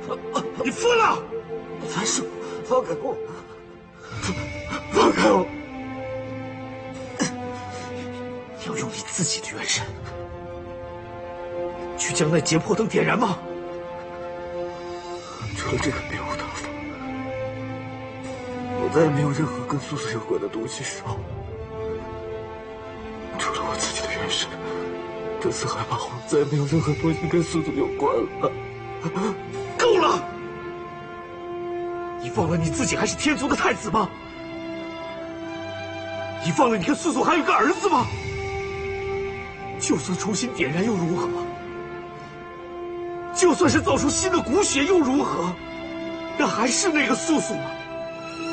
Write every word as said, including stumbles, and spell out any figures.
你疯了！ 凡叔，放开我！放开我！ 你要用你自己的元神去将那劫魄灯点燃吗？ 除了这个别无他法。我再也没有任何跟素素有关的东西烧，除了我自己的元神，这四海八荒再也没有任何东西跟素素有关了。 够了！你忘了你自己还是天族的太子吗？你忘了你跟素素还有个儿子吗？就算重新点燃又如何？就算是造出新的骨血又如何？那还是那个素素吗？